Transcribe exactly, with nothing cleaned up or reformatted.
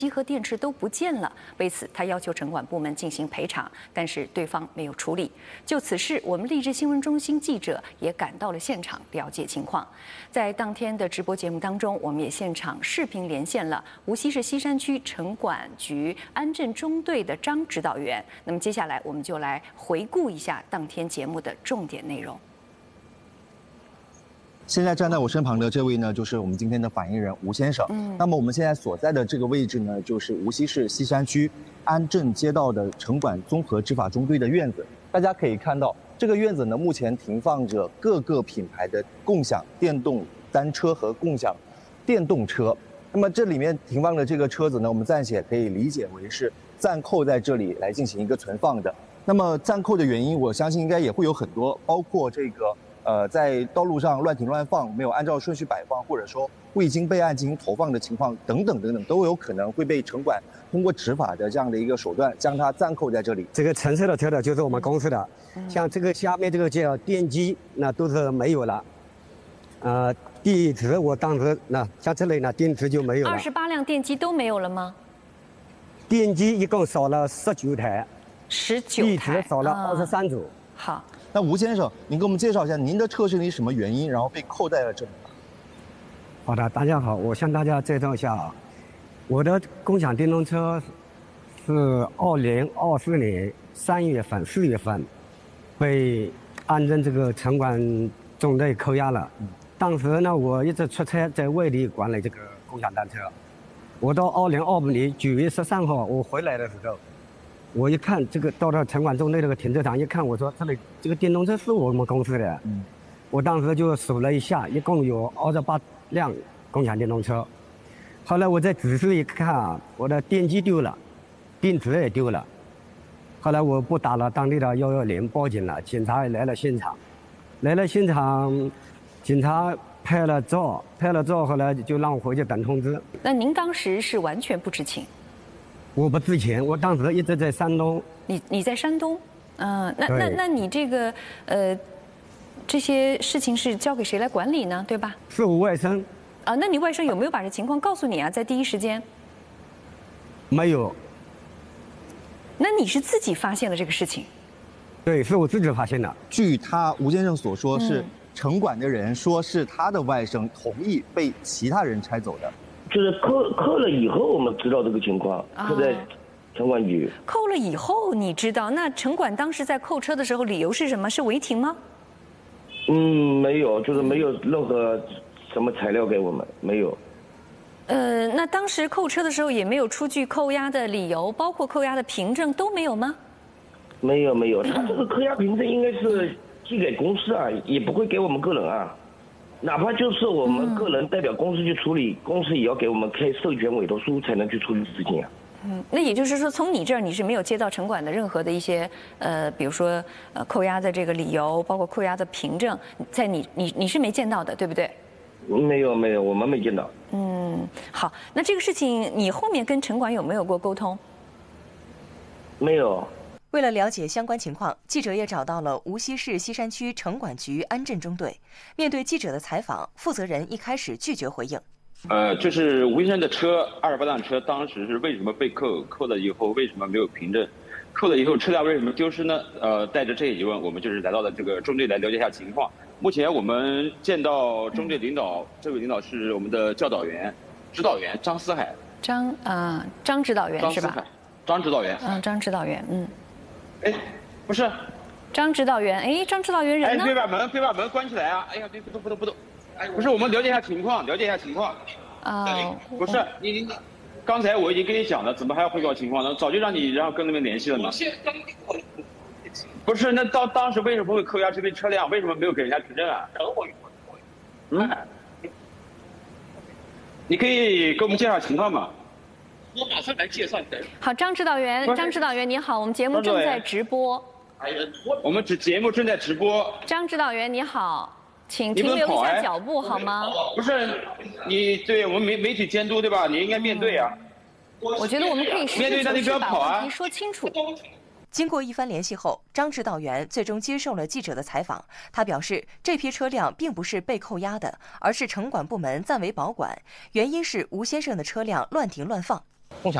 机和电池都不见了。为此，他要求城管部门进行赔偿，但是对方没有处理。就此事，我们励志新闻中心记者也赶到了现场了解情况。在当天的直播节目当中，我们也现场视频连线了无锡市西山区城管局安镇中队的张指导员。那么接下来我们就来回顾一下当天节目的重点内容。 现在站在我身旁的这位呢，就是我们今天的发言人吴先生。嗯，那么我们现在所在的这个位置呢，就是无锡市西山区安镇街道的城管综合执法中队的院子。大家可以看到，这个院子呢，目前停放着各个品牌的共享电动单车和共享电动车。那么这里面停放的这个车子呢，我们暂且可以理解为是暂扣在这里来进行一个存放的。那么暂扣的原因，我相信应该也会有很多，包括这个。 呃，在道路上乱停乱放，没有按照顺序摆放，或者说未经备案进行投放的情况等等等等，都有可能会被城管通过执法的这样的一个手段将它暂扣在这里。 这个橙色的车的就是我们公司的，嗯、像这个下面这个叫电机，那都是没有了。呃，电池我当时那像这里呢，电池就没有了。 二十八辆电机都没有了吗？ 电机一共少了十九台， 十九台， 电池少了二十三组。 好。 那吴先生，您给我们介绍一下您的车是因为什么原因，然后被扣在了这里？ 好的，大家好，我向大家介绍一下啊，我的共享电动车是二零二四年三月份、四月份被安镇这个城管中队扣押了。当时呢，我一直出差在外地管理这个共享单车。我到二零二五年九月十三号我回来的时候。 我一看这个到了城管中队这个停车场，一看我说这里这个电动车是我们公司的，嗯，我当时就数了一下，一共有二十八辆共享电动车。后来我再仔细一看啊，我的电机丢了，电池也丢了。后来我拨打了当地的幺幺零报警了，警察也来了现场，来了现场，警察拍了照，拍了照，后来就让我回去等通知。 那您当时是完全不知情？ 我不知情，我当时一直在山东。 你你在山东，嗯、呃，那那那你这个呃，这些事情是交给谁来管理呢？对吧？ 是我外甥。 啊，那你外甥有没有把这情况告诉你啊？在第一时间？ 没有。 那你是自己发现了这个事情？ 对，是我自己发现的。 据他吴先生所说，是城管的人说是他的外甥同意被其他人拆走的。 就是扣扣了以后，我们知道这个情况，扣在城管局。 扣了以后，你知道？那城管当时在扣车的时候，理由是什么？是违停吗？ 嗯，没有，就是没有任何什么材料给我们，没有。 呃，那当时扣车的时候也没有出具扣押的理由，包括扣押的凭证都没有吗？ 没有，没有。他这个扣押凭证应该是寄给公司啊，也不会给我们个人啊。 哪怕就是我们个人代表公司去处理，嗯、公司也要给我们开授权委托书才能去处理事情啊。 嗯，那也就是说，从你这儿你是没有接到城管的任何的一些呃，比如说呃扣押的这个理由，包括扣押的凭证，在你你你是没见到的，对不对？ 没有没有，我们没见到。 嗯，好，那这个事情你后面跟城管有没有过沟通？ 没有。 为了了解相关情况，记者也找到了无锡市西山区城管局安镇中队。面对记者的采访，负责人一开始拒绝回应。 呃，就是吴先生的车，二十八辆车，当时是为什么被扣？扣了以后为什么没有凭证？扣了以后车辆为什么丢失呢？呃，带着这些疑问，我们就是来到了这个中队来了解一下情况。目前我们见到中队领导，这位领导是我们的教导员、指导员张思海。 张啊、呃，张指导员是吧？ 张指导员。 嗯，张指导员，嗯。 哎，不是， 张指导员，哎，张指导员人呢？ 哎，别把门，别把门关起来啊！哎呀，别不动不动不动！哎，不是，我们了解一下情况，了解一下情况。 哦， 不是，你你你，刚才我已经跟你讲了，怎么还要汇报情况呢？早就让你然后跟那边联系了嘛。不是，那当当时为什么会扣押这批车辆？为什么没有给人家凭证啊？嗯，你可以给我们介绍情况吗？ 我马上来介绍你的。 好，张指导员，张指导员你好，我们节目正在直播。 哎呀， 我们直节目正在直播。 张指导员你好，请停留一下脚步好吗？ 不是，你对我们媒媒体监督对吧？你应该面对啊。 我觉得我们可以实事求是把问题说清楚。 经过一番联系后，张指导员最终接受了记者的采访。他表示，这批车辆并不是被扣押的，而是城管部门暂为保管，原因是吴先生的车辆乱停乱放。 共享。